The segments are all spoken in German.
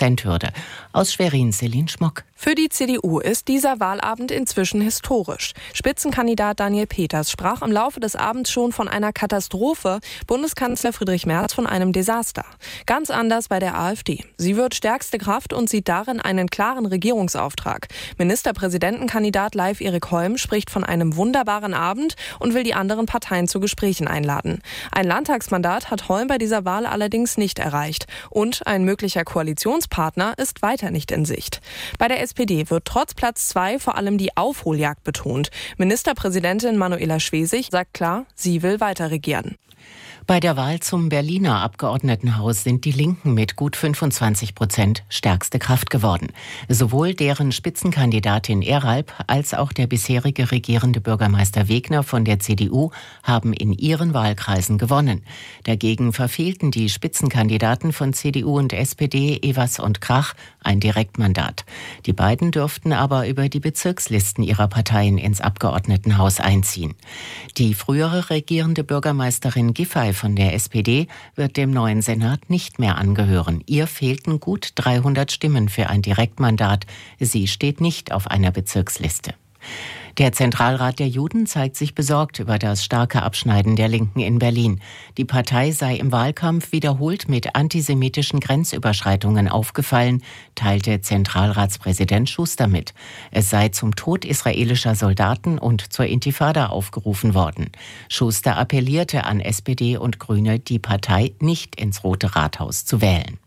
50%-Hürde. Aus Schwerin, Celine Schmuck. Für die CDU ist dieser Wahlabend inzwischen historisch. Spitzenkandidat Daniel Peters sprach im Laufe des Abends schon von einer Katastrophe, Bundeskanzler Friedrich Merz von einem Desaster. Ganz anders bei der AfD. Sie wird stärkste Kraft und sieht darin einen klaren Regierungsauftrag. Ministerpräsidentenkandidat Leif Erik Holm spricht von einem wunderbaren Abend und will die anderen Parteien zu Gesprächen einladen. Ein Landtagsmandat hat Holm bei dieser Wahl allerdings nicht erreicht. Und ein möglicher Koalitionspartner ist weiter nicht in Sicht. Bei der SPD wird trotz Platz 2 vor allem die Aufholjagd betont. Ministerpräsidentin Manuela Schwesig sagt klar, sie will weiter regieren. Bei der Wahl zum Berliner Abgeordnetenhaus sind die Linken mit gut 25% stärkste Kraft geworden. Sowohl deren Spitzenkandidatin Eralp als auch der bisherige regierende Bürgermeister Wegner von der CDU haben in ihren Wahlkreisen gewonnen. Dagegen verfehlten die Spitzenkandidaten von CDU und SPD, Evers und Krach, ein Direktmandat. Die beiden dürften aber über die Bezirkslisten ihrer Parteien ins Abgeordnetenhaus einziehen. Die frühere regierende Bürgermeisterin Giffey von der SPD wird dem neuen Senat nicht mehr angehören. Ihr fehlten gut 300 Stimmen für ein Direktmandat. Sie steht nicht auf einer Bezirksliste. Der Zentralrat der Juden zeigt sich besorgt über das starke Abschneiden der Linken in Berlin. Die Partei sei im Wahlkampf wiederholt mit antisemitischen Grenzüberschreitungen aufgefallen, teilte Zentralratspräsident Schuster mit. Es sei zum Tod israelischer Soldaten und zur Intifada aufgerufen worden. Schuster appellierte an SPD und Grüne, die Partei nicht ins Rote Rathaus zu wählen.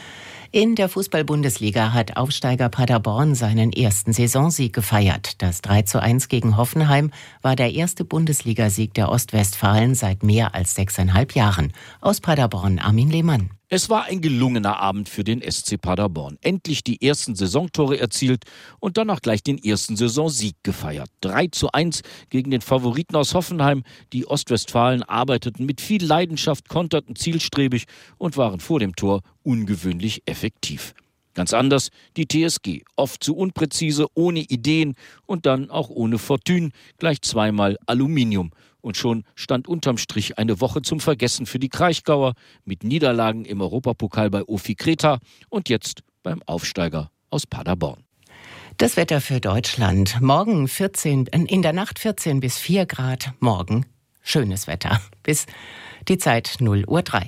In der Fußball-Bundesliga hat Aufsteiger Paderborn seinen ersten Saisonsieg gefeiert. Das 3:1 gegen Hoffenheim war der erste Bundesligasieg der Ostwestfalen seit mehr als 6,5 Jahren. Aus Paderborn Armin Lehmann. Es war ein gelungener Abend für den SC Paderborn. Endlich die ersten Saisontore erzielt und dann auch gleich den ersten Saisonsieg gefeiert. 3:1 gegen den Favoriten aus Hoffenheim. Die Ostwestfalen arbeiteten mit viel Leidenschaft, konterten zielstrebig und waren vor dem Tor ungewöhnlich effektiv. Ganz anders die TSG, oft zu unpräzise, ohne Ideen und dann auch ohne Fortune, gleich zweimal Aluminium. Und schon stand unterm Strich eine Woche zum Vergessen für die Kraichgauer mit Niederlagen im Europapokal bei OFI Kreta und jetzt beim Aufsteiger aus Paderborn. Das Wetter für Deutschland. Morgen in der Nacht 14 bis 4 Grad. Morgen schönes Wetter. Bis die Zeit 0:03 Uhr.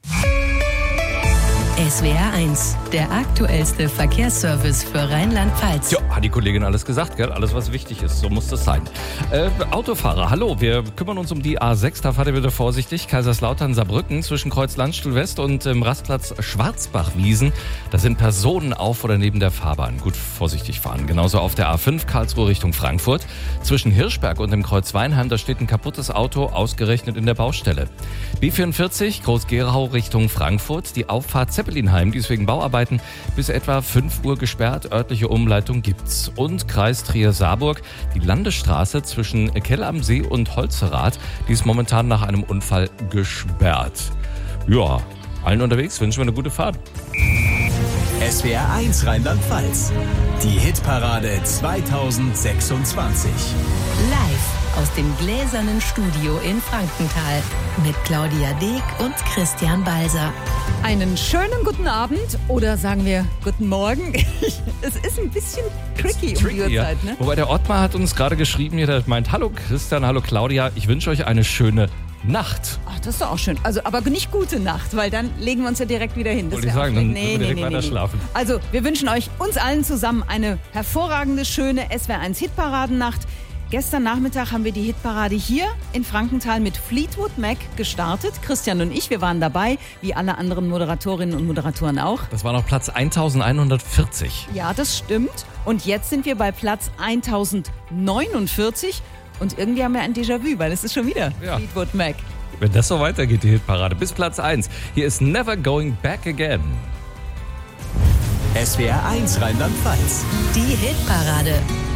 SWR 1, der aktuellste Verkehrsservice für Rheinland-Pfalz. Ja, hat die Kollegin alles gesagt, gell? Alles, was wichtig ist, so muss das sein. Autofahrer, hallo, wir kümmern uns um die A6, da fahrt ihr bitte vorsichtig. Kaiserslautern-Saarbrücken zwischen Kreuz Landstuhl West und Rastplatz Schwarzbach-Wiesen. Da sind Personen auf oder neben der Fahrbahn. Gut vorsichtig fahren. Genauso auf der A5 Karlsruhe Richtung Frankfurt. Zwischen Hirschberg und dem Kreuz Weinheim, da steht ein kaputtes Auto, ausgerechnet in der Baustelle. B44 Groß-Gerau Richtung Frankfurt, die Auffahrt Zeppelinheim, die ist wegen Bauarbeiten bis etwa 5 Uhr gesperrt. Örtliche Umleitung gibt's. Und Kreis Trier-Saarburg, die Landesstraße zwischen Kell am See und Holzerath, die ist momentan nach einem Unfall gesperrt. Ja, allen unterwegs wünschen wir eine gute Fahrt. SWR 1 Rheinland-Pfalz. Die Hitparade 2026. Live aus dem gläsernen Studio in Frankenthal mit Claudia Deek und Christian Balser. Einen schönen guten Abend oder sagen wir guten Morgen. Es ist ein bisschen tricky um die Uhrzeit, ja. Ne? Wobei der Ottmar hat uns gerade geschrieben, der meint, hallo Christian, hallo Claudia, ich wünsche euch eine schöne Nacht. Ach, das ist doch auch schön. Also, aber nicht gute Nacht, weil dann legen wir uns ja direkt wieder hin. Wollte ich sagen, dann direkt weiter schlafen. Also, wir wünschen euch, uns allen zusammen, eine hervorragende, schöne SWR 1 Hitparadennacht. Gestern Nachmittag haben wir die Hitparade hier in Frankenthal mit Fleetwood Mac gestartet. Christian und ich, wir waren dabei, wie alle anderen Moderatorinnen und Moderatoren auch. Das war noch Platz 1140. Ja, das stimmt. Und jetzt sind wir bei Platz 1049. Und irgendwie haben wir ein Déjà-vu, weil es ist schon wieder Fleetwood Mac. Wenn das so weitergeht, die Hitparade, bis Platz 1. Hier ist Never Going Back Again. SWR 1 Rheinland-Pfalz. Die Hitparade.